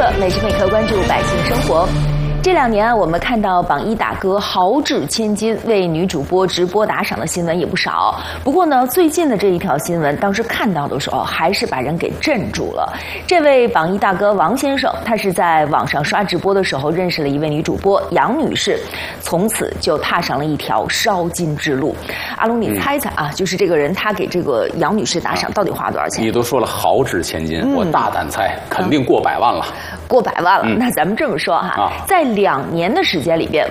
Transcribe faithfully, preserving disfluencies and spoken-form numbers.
刻，每时每刻关注百姓生活。这两年啊，我们看到榜一大哥豪掷千金为女主播直播打赏的新闻也不少。不过呢，最近的这一条新闻，当时看到的时候，还是把人给镇住了。这位榜一大哥王先生，他是在网上刷直播的时候认识了一位女主播杨女士，从此就踏上了一条烧金之路。阿龙，你猜猜啊，嗯、就是这个人他给这个杨女士打赏到底花了多少钱？ 你都说了豪掷千金，嗯、我大胆猜，肯定过百万了。 过百万了。嗯、那咱们这么说哈，啊、在两年的时间里边，